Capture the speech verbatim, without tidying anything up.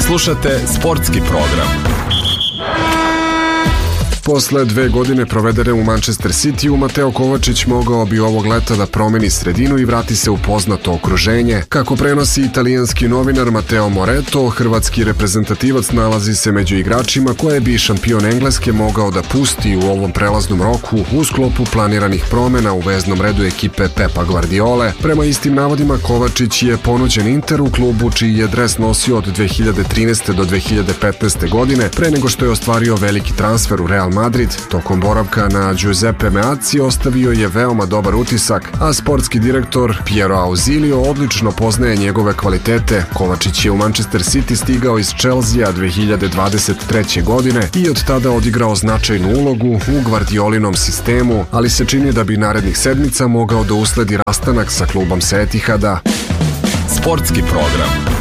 Slušate sportski program. Posle dve godine provedene u Manchester Cityu, Mateo Kovačić mogao bi ovog leta da promeni sredinu i vrati se u poznato okruženje. Kako prenosi italijanski novinar Matteo Moretto, hrvatski reprezentativac nalazi se među igračima koje bi šampion Engleske mogao da pusti u ovom prelaznom roku u sklopu planiranih promena u veznom redu ekipe Pepa Guardiole. Prema istim navodima, Kovačić je ponuđen Interu, klubu čiji je dres nosio od dve hiljade trinaeste do dve hiljade petnaeste godine, pre nego što je ostvario veliki transfer u Real Madrid. Tokom boravka na Giuseppe Meazzi ostavio je veoma dobar utisak, a sportski direktor Piero Ausilio odlično poznaje njegove kvalitete. Kovačić je u Manchester City stigao iz Chelsea dve hiljade dvadeset treće. godine i od tada odigrao značajnu ulogu u Guardiolinom sistemu, ali se čini da bi narednih sedmica mogao da usledi rastanak sa klubom sa Etihada. Sportski program.